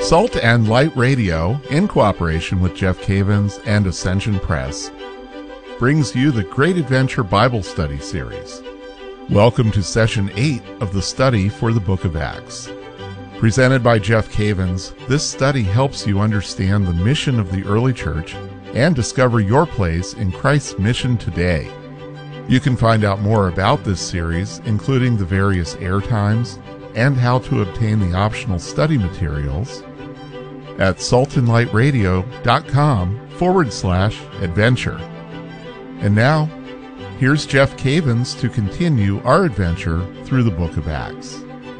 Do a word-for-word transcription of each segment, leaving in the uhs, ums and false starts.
Salt and Light Radio, in cooperation with Jeff Cavins and Ascension Press, brings you the Great Adventure Bible Study Series. Welcome to Session eight of the study for the Book of Acts. Presented by Jeff Cavins, this study helps you understand the mission of the early church and discover your place in Christ's mission today. You can find out more about this series, including the various air times and how to obtain the optional study materials, at saltandlightradio.com forward slash adventure. And now, here's Jeff Cavins to continue our adventure through the Book of Acts.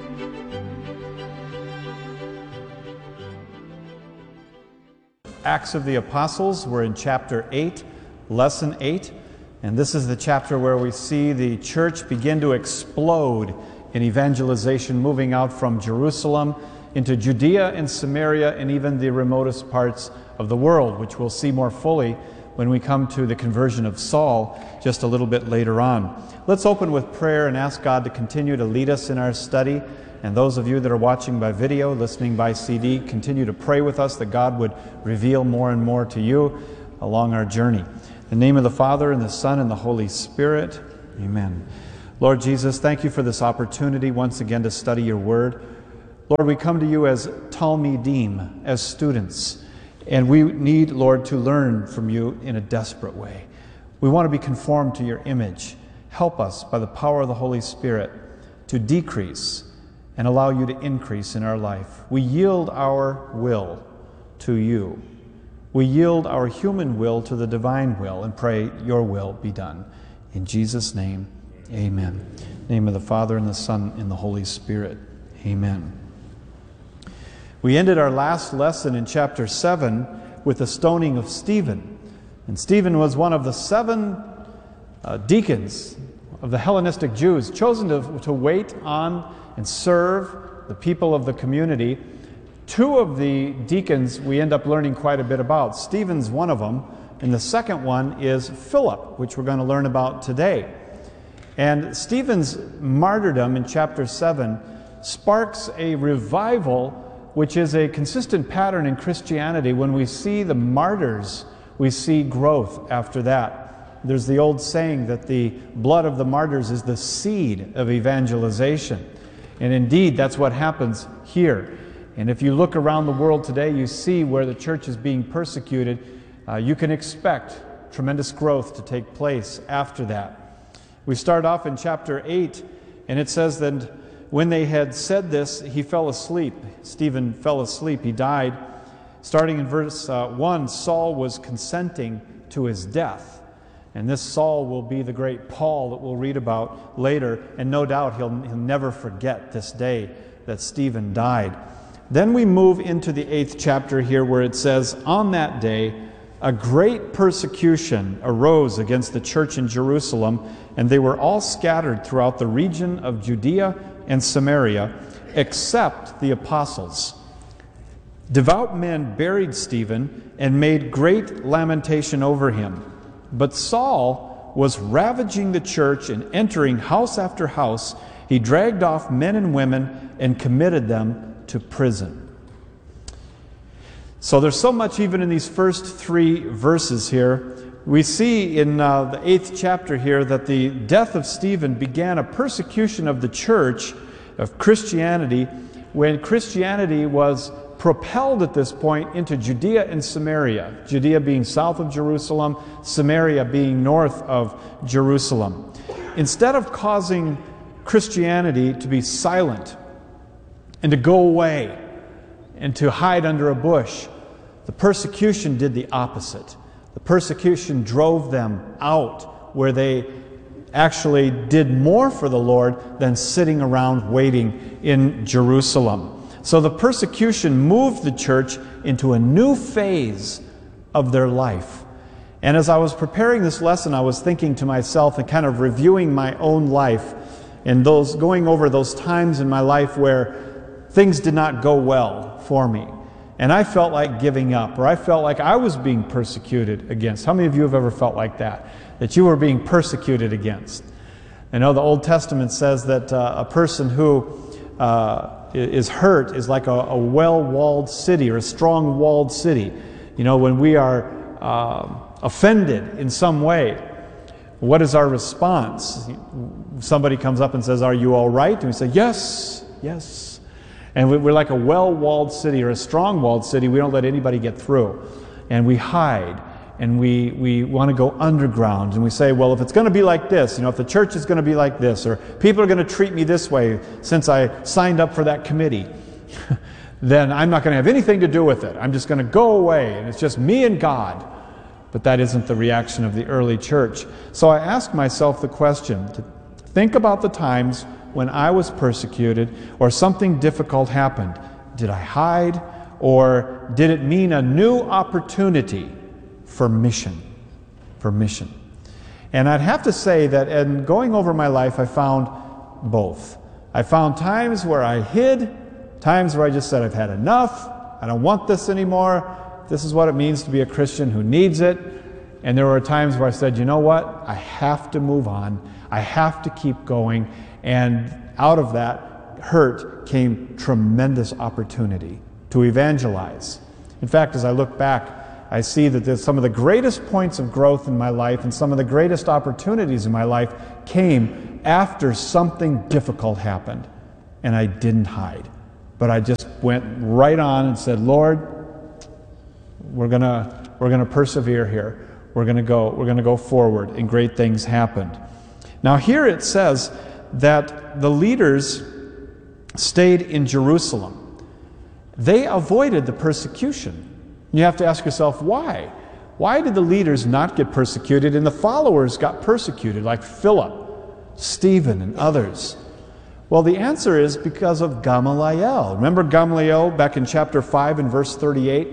Acts of the Apostles, we're in chapter eight, lesson eight, and this is the chapter where we see the church begin to explode in evangelization, moving out from Jerusalem into Judea and Samaria and even the remotest parts of the world, which we'll see more fully when we come to the conversion of Saul just a little bit later on. Let's open with prayer and ask God to continue to lead us in our study. And those of you that are watching by video, listening by C D, continue to pray with us that God would reveal more and more to you along our journey. In the name of the Father, and the Son, and the Holy Spirit, amen. Lord Jesus, thank you for this opportunity once again to study your word. Lord, we come to you as Talmidim, as students, and we need, Lord, to learn from you in a desperate way. We want to be conformed to your image. Help us by the power of the Holy Spirit to decrease and allow you to increase in our life. We yield our will to you. We yield our human will to the divine will and pray your will be done. In Jesus' name, amen. In the name of the Father, and the Son, and the Holy Spirit, amen. We ended our last lesson in chapter seven with the stoning of Stephen. And Stephen was one of the seven uh, deacons of the Hellenistic Jews, chosen to, to wait on and serve the people of the community. Two of the deacons we end up learning quite a bit about. Stephen's one of them, and the second one is Philip, which we're going to learn about today. And Stephen's martyrdom in chapter seven sparks a revival, which is a consistent pattern in Christianity. When we see the martyrs, we see growth after that. There's the old saying that the blood of the martyrs is the seed of evangelization. And indeed, that's what happens here. And if you look around the world today, you see where the church is being persecuted. Uh, you can expect tremendous growth to take place after that. We start off in chapter eight, and it says that when they had said this, he fell asleep. Stephen fell asleep. He died. Starting in verse uh, one, Saul was consenting to his death. And this Saul will be the great Paul that we'll read about later. And no doubt he'll, he'll never forget this day that Stephen died. Then we move into the eighth chapter here, where it says, on that day, a great persecution arose against the church in Jerusalem, and they were all scattered throughout the region of Judea and Samaria, except the apostles. Devout men buried Stephen and made great lamentation over him. But Saul was ravaging the church and entering house after house. He dragged off men and women and committed them to prison. So there's so much even in these first three verses here. We see in uh, the eighth chapter here that the death of Stephen began a persecution of the church, of Christianity, when Christianity was propelled at this point into Judea and Samaria. Judea being south of Jerusalem, Samaria being north of Jerusalem. Instead of causing Christianity to be silent and to go away and to hide under a bush, the persecution did the opposite. The persecution drove them out, where they actually did more for the Lord than sitting around waiting in Jerusalem. So the persecution moved the church into a new phase of their life. And as I was preparing this lesson, I was thinking to myself and kind of reviewing my own life and those going over those times in my life where things did not go well for me. And I felt like giving up, or I felt like I was being persecuted against. How many of you have ever felt like that? That you were being persecuted against? I know the Old Testament says that uh, a person who uh, is hurt is like a, a well-walled city or a strong-walled city. You know, when we are uh, offended in some way, what is our response? Somebody comes up and says, "Are you all right?" And we say, "Yes, yes." And we're like a well-walled city or a strong-walled city. We don't let anybody get through. And we hide. And we, we want to go underground. And we say, well, if it's going to be like this, you know, if the church is going to be like this, or people are going to treat me this way since I signed up for that committee, then I'm not going to have anything to do with it. I'm just going to go away. And it's just me and God. But that isn't the reaction of the early church. So I ask myself the question, to think about the times when I was persecuted or something difficult happened. Did I hide, or did it mean a new opportunity for mission? For mission. And I'd have to say that in going over my life, I found both. I found times where I hid, times where I just said, I've had enough, I don't want this anymore, this is what it means to be a Christian who needs it. And there were times where I said, you know what, I have to move on, I have to keep going. And out of that hurt came tremendous opportunity to evangelize. In fact, as I look back, I see that there's some of the greatest points of growth in my life and some of the greatest opportunities in my life came after something difficult happened. And I didn't hide, but I just went right on and said, Lord, we're gonna we're gonna persevere here. We're gonna go we're gonna go forward, and great things happened. Now here it says that the leaders stayed in Jerusalem. They avoided the persecution. You have to ask yourself, why? Why did the leaders not get persecuted and the followers got persecuted, like Philip, Stephen, and others? Well, the answer is because of Gamaliel. Remember Gamaliel back in chapter five and verse thirty-eight?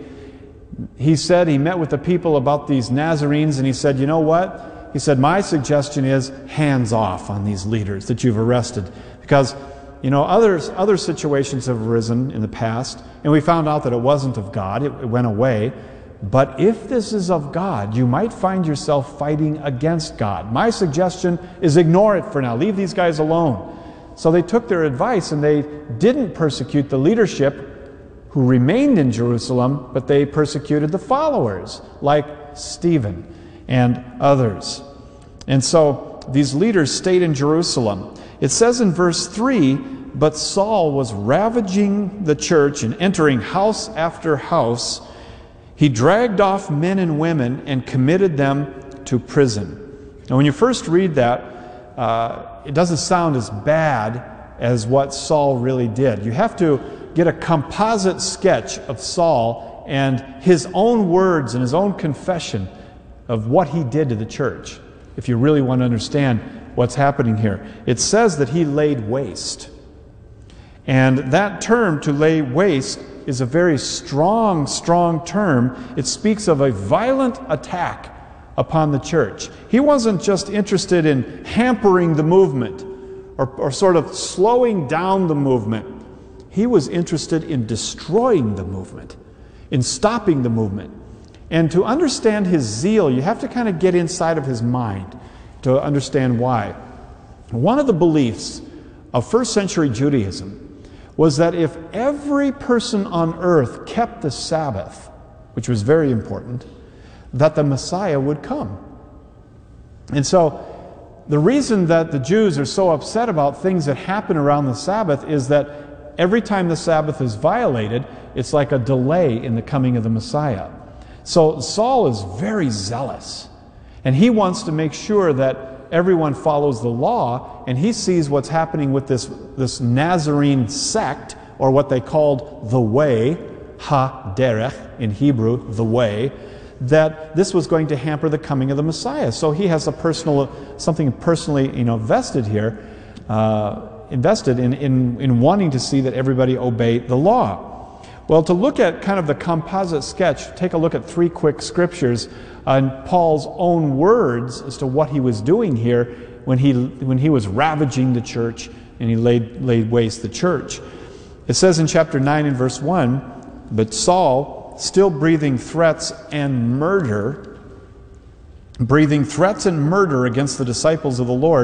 He said, he met with the people about these Nazarenes, and he said, you know what? He said, my suggestion is hands off on these leaders that you've arrested. Because, you know, others, other situations have arisen in the past, and we found out that it wasn't of God. It, it went away. But if this is of God, you might find yourself fighting against God. My suggestion is ignore it for now. Leave these guys alone. So they took their advice, and they didn't persecute the leadership who remained in Jerusalem, but they persecuted the followers, like Stephen and others. And so these leaders stayed in Jerusalem. It says in verse three, but Saul was ravaging the church and entering house after house. He dragged off men and women and committed them to prison. Now when you first read that, uh, it doesn't sound as bad as what Saul really did. You have to get a composite sketch of Saul and his own words and his own confession of what he did to the church, if you really want to understand what's happening here. It says that he laid waste. And that term, to lay waste, is a very strong, strong term. It speaks of a violent attack upon the church. He wasn't just interested in hampering the movement or, or sort of slowing down the movement. He was interested in destroying the movement, in stopping the movement. And to understand his zeal, you have to kind of get inside of his mind to understand why. One of the beliefs of first century Judaism was that if every person on earth kept the Sabbath, which was very important, that the Messiah would come. And so the reason that the Jews are so upset about things that happen around the Sabbath is that every time the Sabbath is violated, it's like a delay in the coming of the Messiah. So Saul is very zealous, and he wants to make sure that everyone follows the law, and he sees what's happening with this, this Nazarene sect, or what they called the Way, Ha-derech in Hebrew, the Way, that this was going to hamper the coming of the Messiah. So he has a personal, something personally, you know, vested here, uh, invested in, in, in wanting to see that everybody obey the law. Well, to look at kind of the composite sketch, take a look at three quick scriptures on Paul's own words as to what he was doing here when he when he was ravaging the church and he laid laid waste the church. It says in chapter nine and verse one, but Saul, still breathing threats and murder, breathing threats and murder against the disciples of the Lord,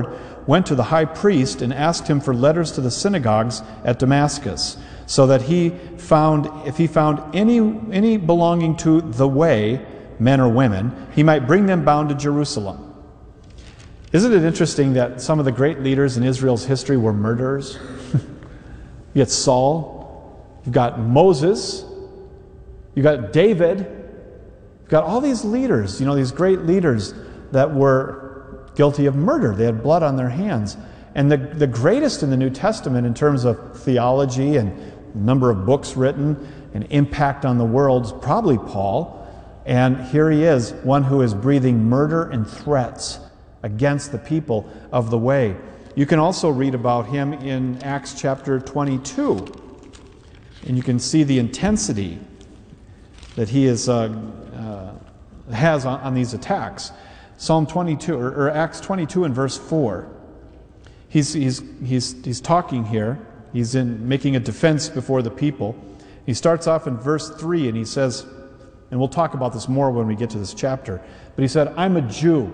went to the high priest and asked him for letters to the synagogues at Damascus, so that he found, if he found any, any belonging to the way, men or women, he might bring them bound to Jerusalem. Isn't it interesting that some of the great leaders in Israel's history were murderers? You got Saul, you've got Moses, you've got David, you've got all these leaders, you know, these great leaders that were guilty of murder. They had blood on their hands. And the, the greatest in the New Testament in terms of theology and number of books written and impact on the world is probably Paul. And here he is, one who is breathing murder and threats against the people of the way. You can also read about him in Acts chapter twenty-two. And you can see the intensity that he is, uh, uh, has on, on these attacks. Psalm twenty-two, or, or Acts twenty-two and verse four. He's, he's, he's, he's talking here. He's in making a defense before the people. He starts off in verse three and he says, and we'll talk about this more when we get to this chapter, but he said, I'm a Jew,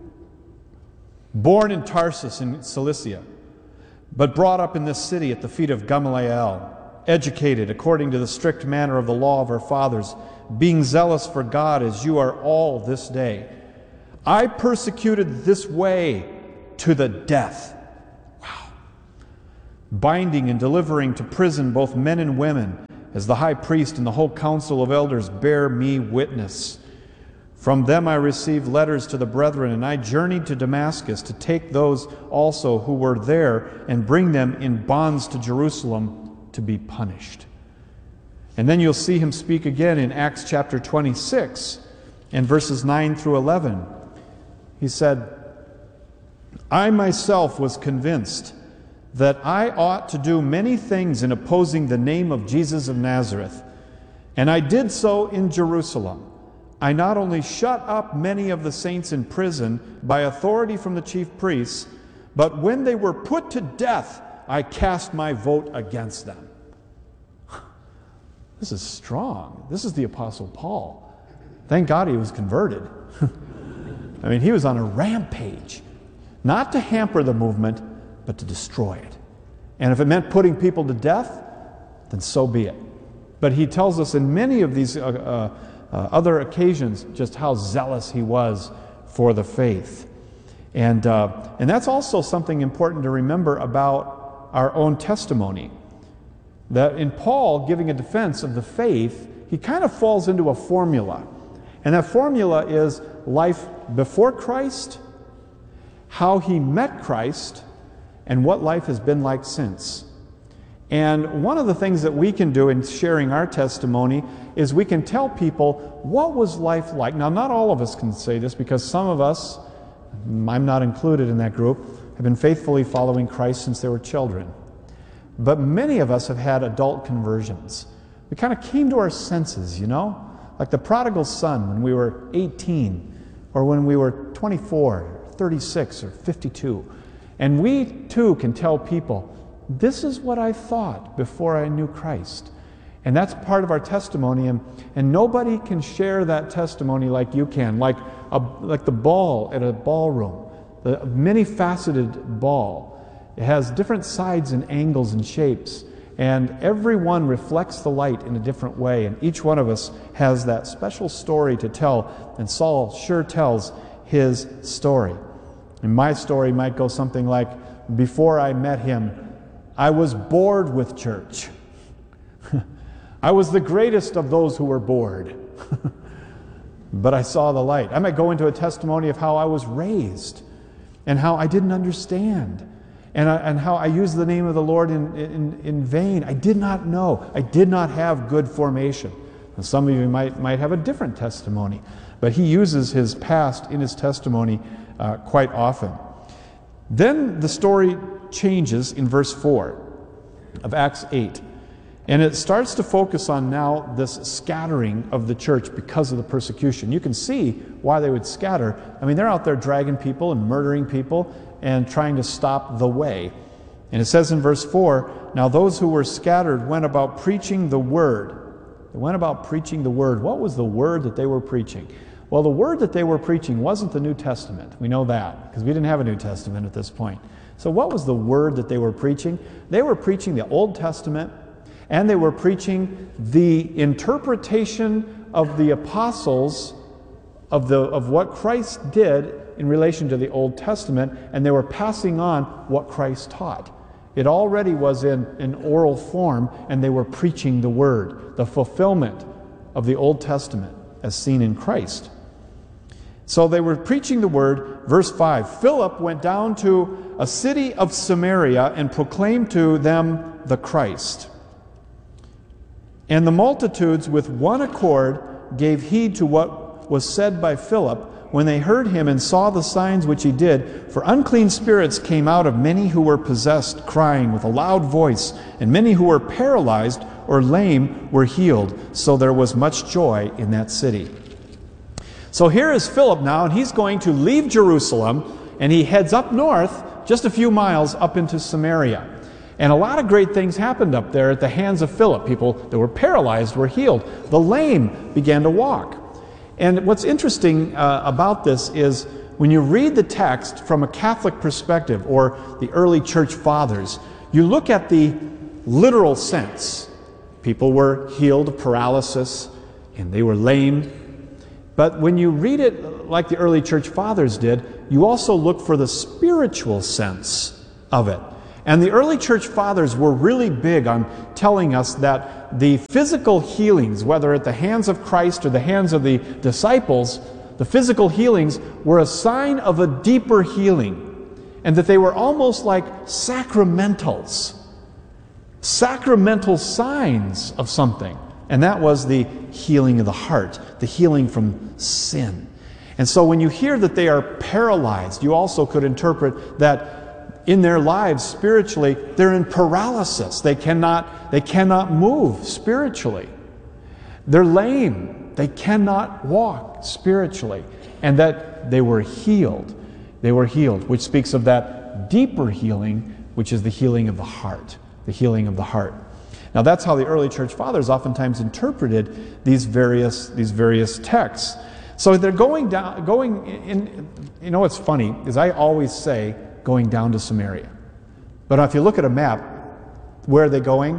born in Tarsus in Cilicia, but brought up in this city at the feet of Gamaliel, educated according to the strict manner of the law of our fathers, being zealous for God as you are all this day. I persecuted this way to the death. Wow. Binding and delivering to prison both men and women, as the high priest and the whole council of elders bear me witness. From them I received letters to the brethren, and I journeyed to Damascus to take those also who were there and bring them in bonds to Jerusalem to be punished. And then you'll see him speak again in Acts chapter twenty-six and verses nine through eleven. He said, I myself was convinced that I ought to do many things in opposing the name of Jesus of Nazareth, and I did so in Jerusalem. I not only shut up many of the saints in prison by authority from the chief priests, but when they were put to death, I cast my vote against them. This is strong. This is the Apostle Paul. Thank God he was converted. I mean, he was on a rampage, not to hamper the movement, but to destroy it. And if it meant putting people to death, then so be it. But he tells us in many of these uh, uh, uh, other occasions just how zealous he was for the faith. And, uh, and that's also something important to remember about our own testimony. That in Paul giving a defense of the faith, he kind of falls into a formula. And that formula is life before Christ, how he met Christ, and what life has been like since. And one of the things that we can do in sharing our testimony is we can tell people, what was life like? Now, not all of us can say this, because some of us, I'm not included in that group, have been faithfully following Christ since they were children. But many of us have had adult conversions. We kind of came to our senses, you know? Like the prodigal son when we were eighteen, or when we were twenty-four, or thirty-six, or fifty-two. And we too can tell people, this is what I thought before I knew Christ. And that's part of our testimony, and, and nobody can share that testimony like you can, like, a, like the ball at a ballroom, the many-faceted ball. It has different sides and angles and shapes, and every one reflects the light in a different way, and each one of us has that special story to tell, and Saul sure tells his story. And my story might go something like, before I met him, I was bored with church. I was the greatest of those who were bored. But I saw the light. I might go into a testimony of how I was raised and how I didn't understand and, I, and how I used the name of the Lord in, in, in vain. I did not know. I did not have good formation. And some of you might, might have a different testimony. But he uses his past in his testimony uh, quite often. Then the story changes in verse four of Acts eight. And it starts to focus on now this scattering of the church because of the persecution. You can see why they would scatter. I mean, they're out there dragging people and murdering people and trying to stop the way. And it says in verse four, now those who were scattered went about preaching the word. They went about preaching the word. What was the word that they were preaching? Well, the word that they were preaching wasn't the New Testament. We know that because we didn't have a New Testament at this point. So what was the word that they were preaching? They were preaching the Old Testament, and they were preaching the interpretation of the apostles of, the, of what Christ did in relation to the Old Testament, and they were passing on what Christ taught. It already was in an oral form, and they were preaching the Word, the fulfillment of the Old Testament as seen in Christ. So they were preaching the Word. Verse five, Philip went down to a city of Samaria and proclaimed to them the Christ. And the multitudes with one accord gave heed to what was said by Philip when they heard him and saw the signs which he did. For unclean spirits came out of many who were possessed, crying with a loud voice, and many who were paralyzed or lame were healed. So there was much joy in that city. So here is Philip now, and he's going to leave Jerusalem, and he heads up north, just a few miles up into Samaria. And a lot of great things happened up there at the hands of Philip. People that were paralyzed were healed. The lame began to walk. And what's interesting uh, about this is when you read the text from a Catholic perspective or the early church fathers, you look at the literal sense. People were healed of paralysis and they were lame. But when you read it like the early church fathers did, you also look for the spiritual sense of it. And the early church fathers were really big on telling us that the physical healings, whether at the hands of Christ or the hands of the disciples, the physical healings were a sign of a deeper healing, and that they were almost like sacramentals, sacramental signs of something. And that was the healing of the heart, the healing from sin. And so when you hear that they are paralyzed, you also could interpret that in their lives spiritually, they're in paralysis. They cannot, they cannot move spiritually. They're lame. They cannot walk spiritually. And that they were healed. They were healed, which speaks of that deeper healing, which is the healing of the heart. The healing of the heart. Now that's how the early church fathers oftentimes interpreted these various, these various texts. So they're going down, going in, you know what's funny is I always say, going down to Samaria. But if you look at a map, where are they going?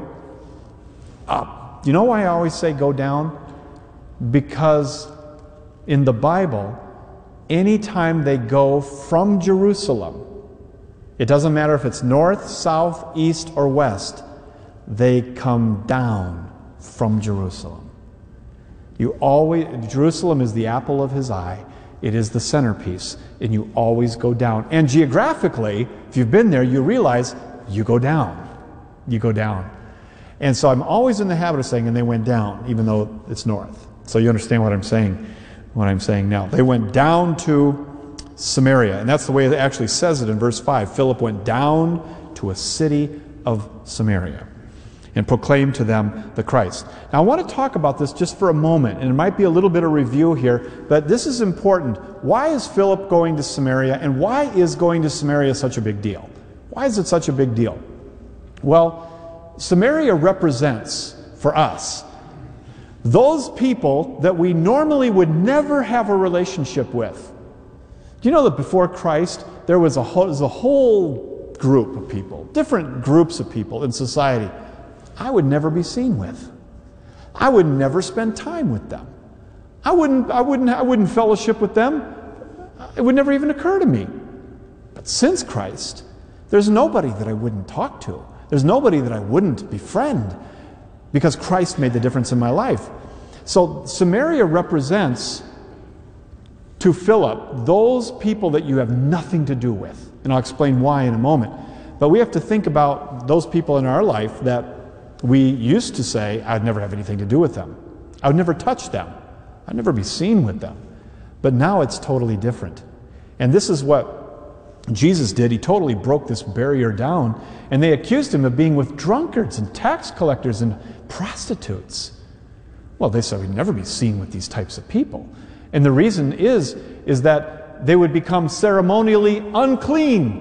Up. You know why I always say go down? Because in the Bible, anytime they go from Jerusalem, it doesn't matter if it's north, south, east, or west, they come down from Jerusalem. You always, Jerusalem is the apple of his eye. It is the centerpiece, and you always go down. And geographically, if you've been there, you realize you go down. You go down. And so I'm always in the habit of saying, and they went down, even though it's north. So you understand what I'm saying, what I'm saying now. They went down to Samaria, and that's the way it actually says it in verse five. Philip went down to a city of Samaria and proclaimed to them the Christ. Now I want to talk about this just for a moment, and it might be a little bit of review here, but this is important. Why is Philip going to Samaria, and why is going to Samaria such a big deal? Why is it such a big deal? Well, Samaria represents, for us, those people that we normally would never have a relationship with. Do you know that before Christ, there was a whole, there was a whole group of people, different groups of people in society I would never be seen with. I would never spend time with them. I wouldn't, I wouldn't, I wouldn't fellowship with them. It would never even occur to me. But since Christ, there's nobody that I wouldn't talk to. There's nobody that I wouldn't befriend because Christ made the difference in my life. So Samaria represents to Philip those people that you have nothing to do with. And I'll explain why in a moment. But we have to think about those people in our life that we used to say, I'd never have anything to do with them. I would never touch them. I'd never be seen with them. But now it's totally different. And this is what Jesus did. He totally broke this barrier down. And they accused him of being with drunkards and tax collectors and prostitutes. Well, they said we'd never be seen with these types of people. And the reason is, is that they would become ceremonially unclean.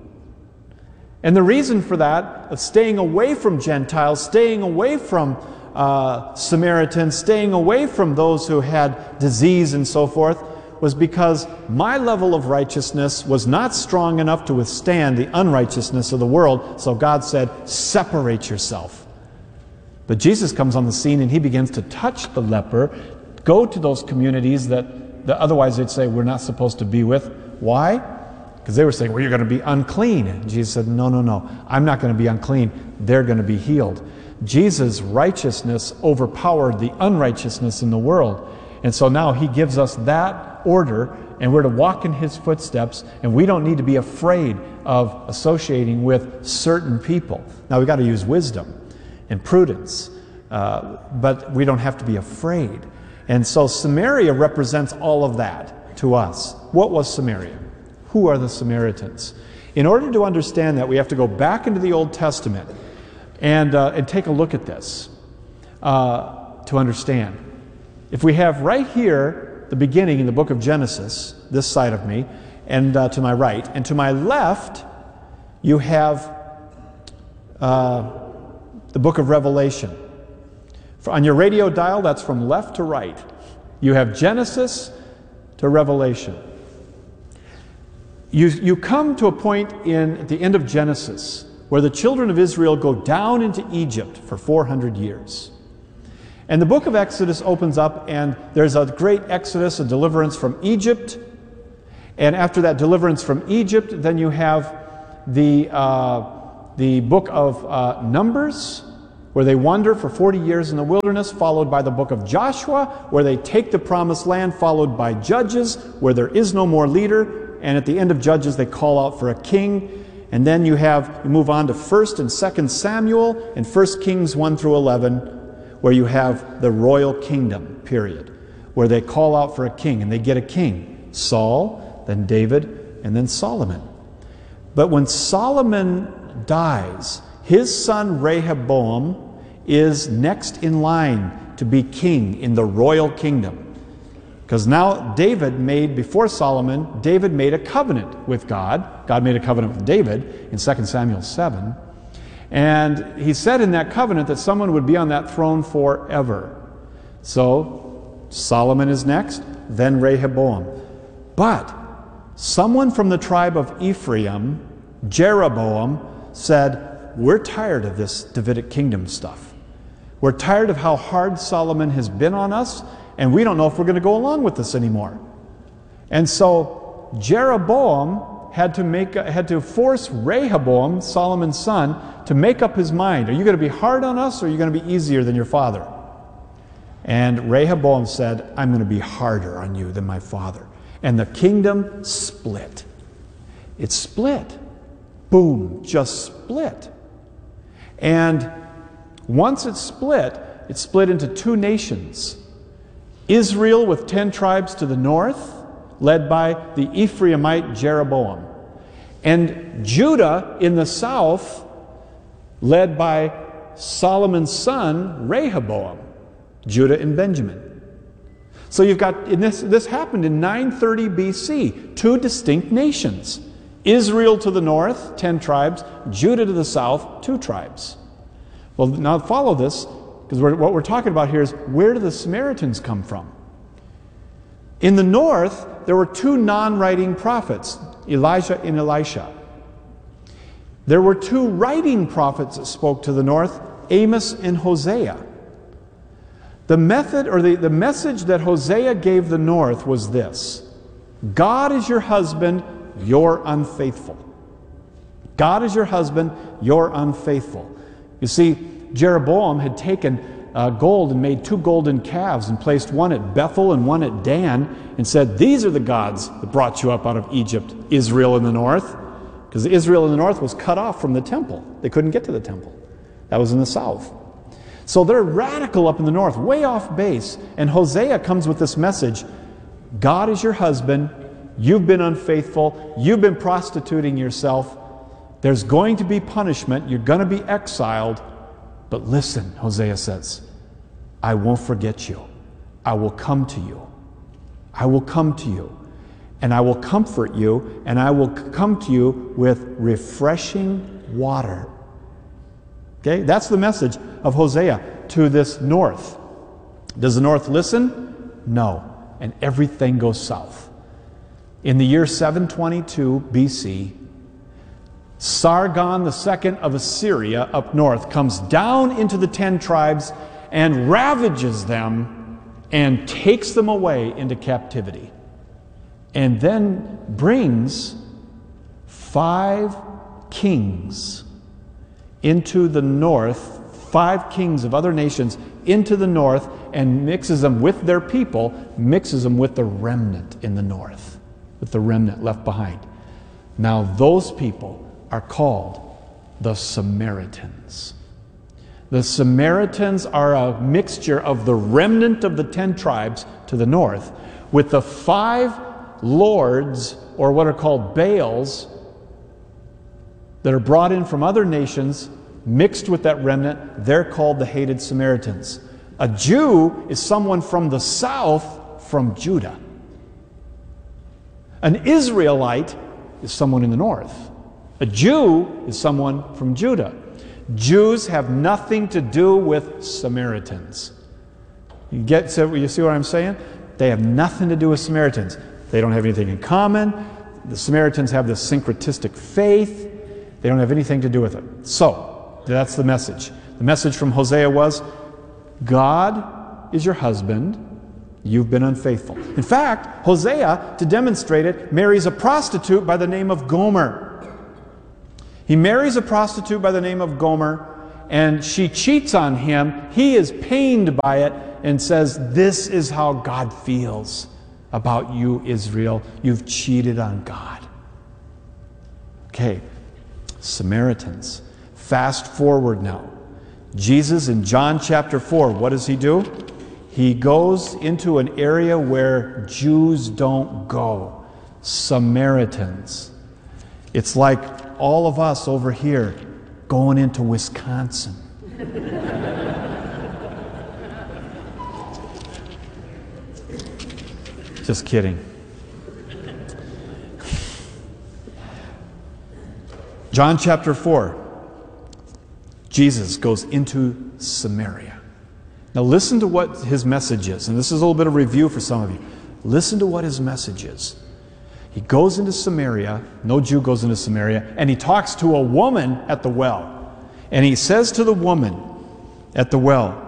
And the reason for that, of staying away from Gentiles, staying away from uh, Samaritans, staying away from those who had disease and so forth, was because my level of righteousness was not strong enough to withstand the unrighteousness of the world, so God said, separate yourself. But Jesus comes on the scene and he begins to touch the leper, go to those communities that, that otherwise they'd say we're not supposed to be with. Why? Because they were saying, well, you're going to be unclean. And Jesus said, no, no, no, I'm not going to be unclean. They're going to be healed. Jesus' righteousness overpowered the unrighteousness in the world. And so now he gives us that order, and we're to walk in his footsteps, and we don't need to be afraid of associating with certain people. Now we've got to use wisdom and prudence, uh, but we don't have to be afraid. And so Samaria represents all of that to us. What was Samaria? Who are the Samaritans? In order to understand that, we have to go back into the Old Testament and, uh, and take a look at this uh, to understand. If we have right here the beginning in the book of Genesis, this side of me, and uh, to my right, and to my left, you have uh, the book of Revelation. On your radio dial, that's from left to right. You have Genesis to Revelation. You, you come to a point in at the end of Genesis where the children of Israel go down into Egypt for four hundred years. And the book of Exodus opens up, and there's a great exodus, a deliverance from Egypt. And after that deliverance from Egypt, then you have the, uh, the book of uh, Numbers, where they wander for forty years in the wilderness, followed by the book of Joshua, where they take the promised land, followed by Judges, where there is no more leader. And at the end of Judges, they call out for a king. And then you have, you move on to First and Second Samuel and First Kings one through eleven, where you have the royal kingdom period, where they call out for a king, and they get a king. Saul, then David, and then Solomon. But when Solomon dies, his son Rehoboam is next in line to be king in the royal kingdom. Because now David made, before Solomon, David made a covenant with God. God made a covenant with David in Second Samuel seven. And he said in that covenant that someone would be on that throne forever. So Solomon is next, then Rehoboam. But someone from the tribe of Ephraim, Jeroboam, said, we're tired of this Davidic kingdom stuff. We're tired of how hard Solomon has been on us, and we don't know if we're going to go along with this anymore. And so Jeroboam had to make had to force Rehoboam, Solomon's son, to make up his mind. Are you going to be hard on us, or are you going to be easier than your father? And Rehoboam said, I'm going to be harder on you than my father. And the kingdom split. It split. Boom, just split. And once it split, it split into two nations. Israel with ten tribes to the north, led by the Ephraimite Jeroboam. And Judah in the south, led by Solomon's son, Rehoboam. Judah and Benjamin. So you've got, and this, this happened in nine thirty B C, two distinct nations. Israel to the north, ten tribes. Judah to the south, two tribes. Well, now follow this, because we're, what we're talking about here is, where do the Samaritans come from? In the north, there were two non-writing prophets, Elijah and Elisha. There were two writing prophets that spoke to the north, Amos and Hosea. The method or the, the message that Hosea gave the north was this: God is your husband, you're unfaithful. God is your husband, you're unfaithful. You see, Jeroboam had taken uh, gold and made two golden calves and placed one at Bethel and one at Dan and said, these are the gods that brought you up out of Egypt, Israel in the north. Because Israel in the north was cut off from the temple. They couldn't get to the temple. That was in the south. So they're radical up in the north, way off base. And Hosea comes with this message: God is your husband, you've been unfaithful, you've been prostituting yourself, there's going to be punishment, you're going to be exiled. But listen, Hosea says, I won't forget you. I will come to you. I will come to you. And I will comfort you, and I will come to you with refreshing water. Okay, that's the message of Hosea to this north. Does the north listen? No. And everything goes south. In the year seven twenty-two B C, Sargon the Second of Assyria up north comes down into the ten tribes and ravages them and takes them away into captivity. And then brings five kings into the north, five kings of other nations into the north, and mixes them with their people, mixes them with the remnant in the north, with the remnant left behind. Now those people are called the Samaritans. The Samaritans are a mixture of the remnant of the ten tribes to the north with the five lords, or what are called Baals, that are brought in from other nations, mixed with that remnant. They're called the hated Samaritans. A Jew is someone from the south, from Judah. An Israelite is someone in the north. A Jew is someone from Judah. Jews have nothing to do with Samaritans. You get, so you see what I'm saying? They have nothing to do with Samaritans. They don't have anything in common. The Samaritans have this syncretistic faith. They don't have anything to do with it. So, that's the message. The message from Hosea was, God is your husband. You've been unfaithful. In fact, Hosea, to demonstrate it, marries a prostitute by the name of Gomer. He marries a prostitute by the name of Gomer, and she cheats on him. He is pained by it and says, this is how God feels about you, Israel. You've cheated on God. Okay, Samaritans. Fast forward now. Jesus in John chapter four, what does he do? He goes into an area where Jews don't go. Samaritans. It's like all of us over here going into Wisconsin. Just kidding. John chapter four. Jesus goes into Samaria. Now listen to what his message is. And this is a little bit of review for some of you. Listen to what his message is. He goes into Samaria. No Jew goes into Samaria. And he talks to a woman at the well. And he says to the woman at the well,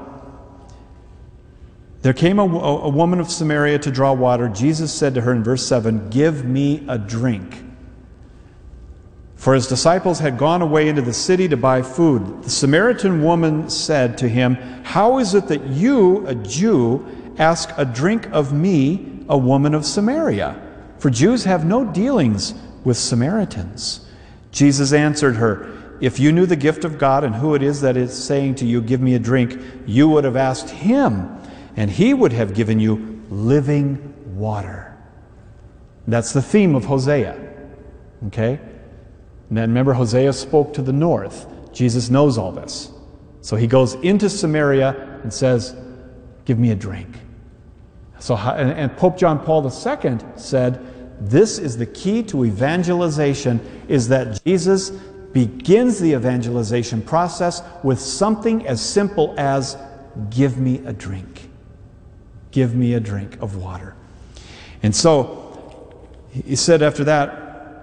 there came a, a woman of Samaria to draw water. Jesus said to her in verse seven, give me a drink. For his disciples had gone away into the city to buy food. The Samaritan woman said to him, how is it that you, a Jew, ask a drink of me, a woman of Samaria? For Jews have no dealings with Samaritans. Jesus answered her, if you knew the gift of God and who it is that is saying to you, give me a drink, you would have asked him, and he would have given you living water. That's the theme of Hosea. Okay? And then remember, Hosea spoke to the north. Jesus knows all this. So he goes into Samaria and says, give me a drink. So, and Pope John Paul the Second said, this is the key to evangelization, is that Jesus begins the evangelization process with something as simple as, give me a drink. Give me a drink of water. And so, he said after that,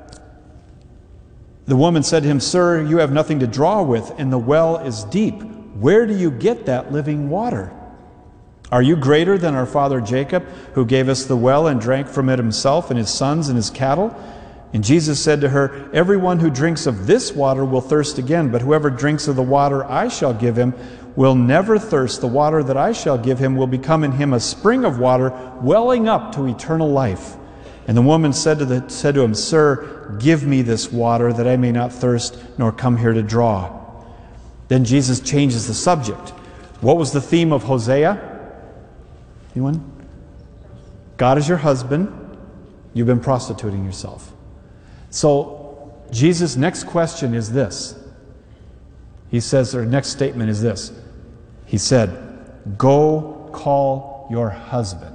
the woman said to him, sir, you have nothing to draw with, and the well is deep. Where do you get that living water? Are you greater than our father Jacob, who gave us the well and drank from it himself and his sons and his cattle? And Jesus said to her, everyone who drinks of this water will thirst again, but whoever drinks of the water I shall give him will never thirst. The water that I shall give him will become in him a spring of water welling up to eternal life. And the woman said to, the, said to him, sir, give me this water that I may not thirst nor come here to draw. Then Jesus changes the subject. What was the theme of Hosea? Anyone? God is your husband. You've been prostituting yourself. So Jesus' next question is this. He says, or next statement is this. He said, go call your husband.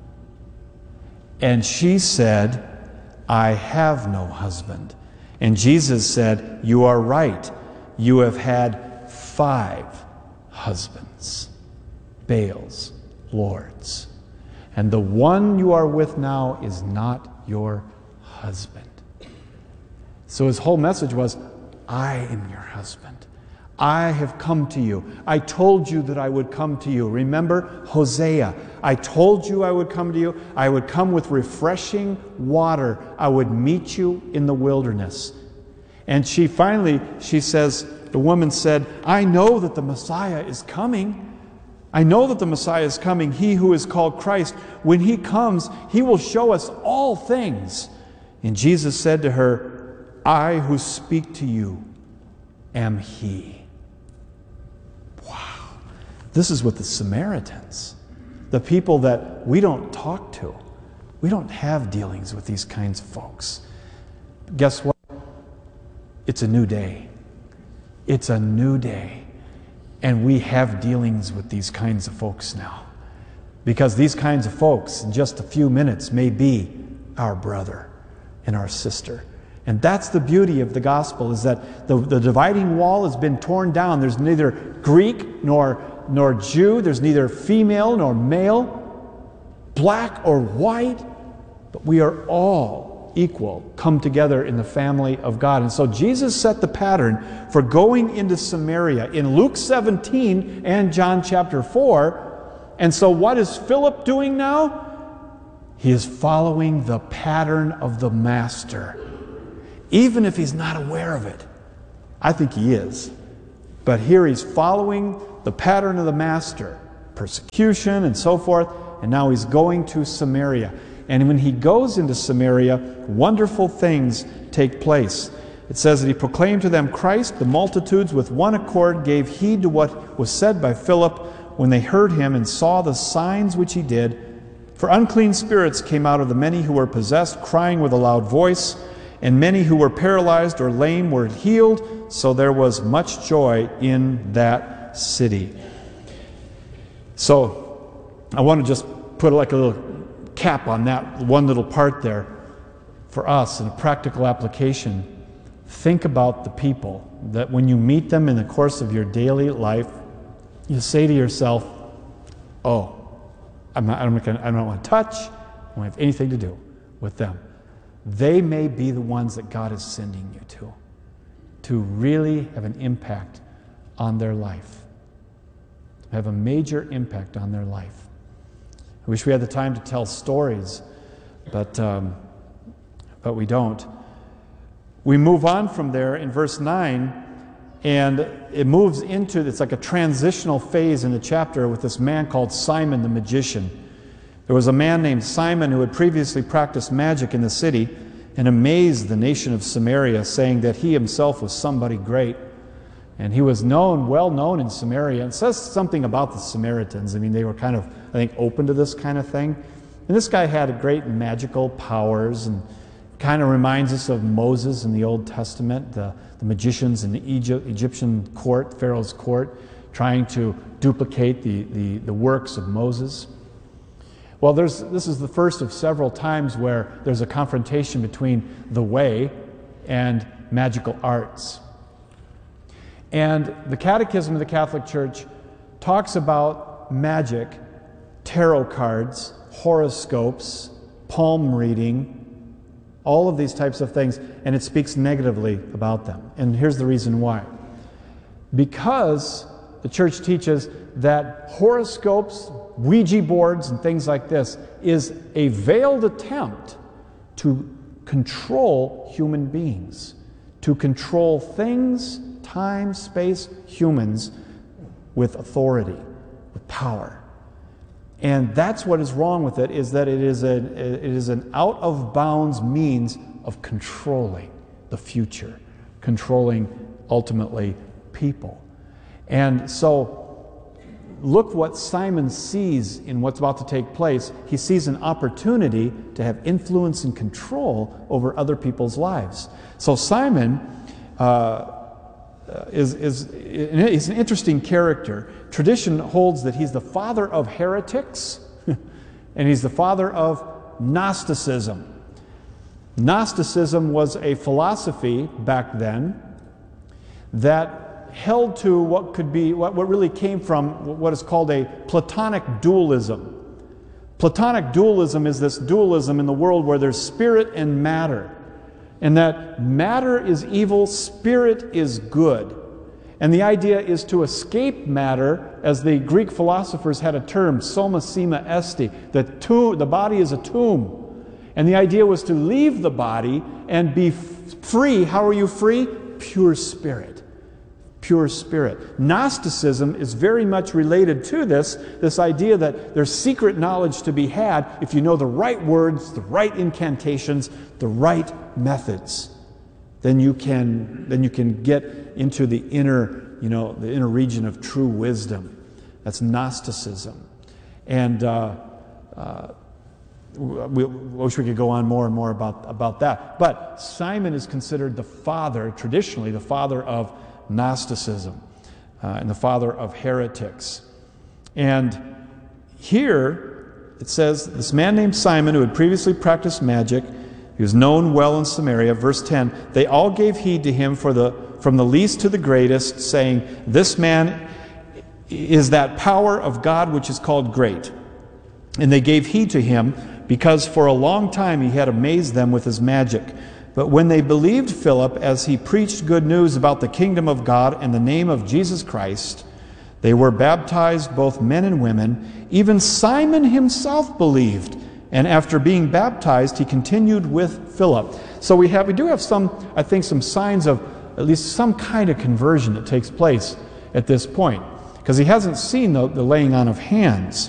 And she said, I have no husband. And Jesus said, you are right. You have had five husbands, Baals, lords. And the one you are with now is not your husband. So his whole message was, I am your husband. I have come to you. I told you that I would come to you. Remember Hosea. I told you I would come to you. I would come with refreshing water. I would meet you in the wilderness. And she finally, she says, the woman said, I know that the Messiah is coming. I know that the Messiah is coming, he who is called Christ. When he comes, he will show us all things. And Jesus said to her, I who speak to you am he. Wow. This is what the Samaritans, the people that we don't talk to, we don't have dealings with these kinds of folks. Guess what? It's a new day. It's a new day. And we have dealings with these kinds of folks now. Because these kinds of folks, in just a few minutes, may be our brother and our sister. And that's the beauty of the gospel, is that the, the dividing wall has been torn down. There's neither Greek nor, nor Jew. There's neither female nor male, black or white. But we are all equal, come together in the family of God. And so Jesus set the pattern for going into Samaria in Luke seventeen and John chapter four. And so what is Philip doing now? He is following the pattern of the Master. Even if he's not aware of it. I think he is. But here he's following the pattern of the Master. Persecution and so forth. And now he's going to Samaria. And when he goes into Samaria, wonderful things take place. It says that he proclaimed to them Christ. The multitudes with one accord gave heed to what was said by Philip when they heard him and saw the signs which he did. For unclean spirits came out of the many who were possessed, crying with a loud voice. And many who were paralyzed or lame were healed, so there was much joy in that city. So I want to just put like a little cap on that one little part there for us in a practical application. Think about the people that when you meet them in the course of your daily life, you say to yourself, oh, I'm not, I'm not gonna, I don't want to touch, I don't have anything to do with them. They may be the ones that God is sending you to, to really have an impact on their life, have a major impact on their life. I wish we had the time to tell stories, but, um, but we don't. We move on from there in verse nine, and it moves into, it's like a transitional phase in the chapter with this man called Simon the magician. There was a man named Simon who had previously practiced magic in the city and amazed the nation of Samaria, saying that he himself was somebody great. And he was known, well known in Samaria. It says something about the Samaritans. I mean, they were kind of, I think, open to this kind of thing. And this guy had great magical powers, and kind of reminds us of Moses in the Old Testament, the, the magicians in the Egypt, Egyptian court, Pharaoh's court, trying to duplicate the, the, the works of Moses. Well, there's, this is the first of several times where there's a confrontation between the way and magical arts. And the Catechism of the Catholic Church talks about magic, tarot cards, horoscopes, palm reading, all of these types of things, and it speaks negatively about them. And here's the reason why. Because the Church teaches that horoscopes, Ouija boards, and things like this is a veiled attempt to control human beings, to control things, time, space, humans with authority, with power. And that's what is wrong with it, is that it is, a, it is an out-of-bounds means of controlling the future, controlling, ultimately, people. And so, look what Simon sees in what's about to take place. He sees an opportunity to have influence and control over other people's lives. So Simon uh, is, is he's an interesting character. Tradition holds that he's the father of heretics and he's the father of Gnosticism. Gnosticism was a philosophy back then that held to what could be, what, what really came from what is called a Platonic dualism. Platonic dualism is this dualism in the world where there's spirit and matter, and that matter is evil, spirit is good. And the idea is to escape matter, as the Greek philosophers had a term, soma sema esti, the, tomb, the body is a tomb. And the idea was to leave the body and be free. How are you free? Pure spirit. Pure spirit. Gnosticism is very much related to this, this idea that there's secret knowledge to be had if you know the right words, the right incantations, the right methods. Then you can then you can get into the inner, you know, the inner region of true wisdom. That's Gnosticism. And uh, uh, we wish we could go on more and more about, about that. But Simon is considered the father, traditionally the father of Gnosticism, uh, and the father of heretics. And here it says, this man named Simon, who had previously practiced magic, he was known well in Samaria. Verse ten, they all gave heed to him for the, from the least to the greatest, saying, this man is that power of God which is called great. And they gave heed to him, because for a long time he had amazed them with his magic. But when they believed Philip as he preached good news about the kingdom of God and the name of Jesus Christ, they were baptized, both men and women. Even Simon himself believed, and after being baptized, he continued with Philip. So we have, we do have some, I think, some signs of at least some kind of conversion that takes place at this point, because he hasn't seen the, the laying on of hands.